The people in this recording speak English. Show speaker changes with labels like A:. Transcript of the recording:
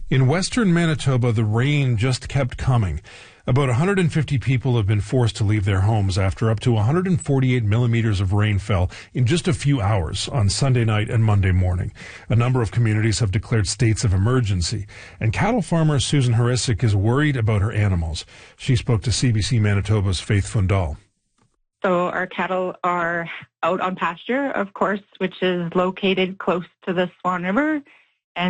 A: In western Manitoba, the rain just kept coming. About 150 people have been forced to leave their homes after up to 148 millimeters of rain fell in just a few hours on Sunday night and Monday morning. A number of communities have declared states of emergency, and cattle farmer Susan Harisic is worried about her animals. She spoke to CBC Manitoba's Faith Fundal.
B: So our cattle are out on pasture, of course, which is located close to the Swan River.